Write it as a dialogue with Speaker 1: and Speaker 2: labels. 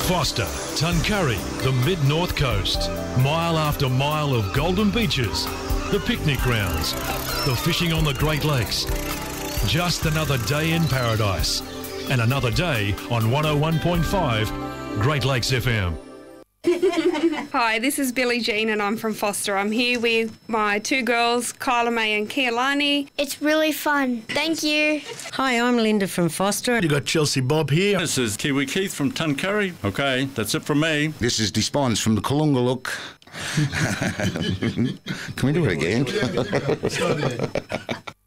Speaker 1: Foster, Tuncurry, the mid-north coast. Mile after mile of golden beaches, the picnic grounds, the fishing on the Great Lakes. Just another day in paradise. And another day on 101.5 Great Lakes FM.
Speaker 2: Hi, this is Billie Jean and I'm from Foster. I'm here with my two girls, Kyla May and Kealani.
Speaker 3: It's really fun. Thank you.
Speaker 4: Hi, I'm Linda from Foster.
Speaker 5: You got Chelsea Bob here.
Speaker 6: This is Kiwi Keith from Tuncurry. Okay, that's it from me.
Speaker 7: This is Despons from the Kalungaluk. Can we do it again?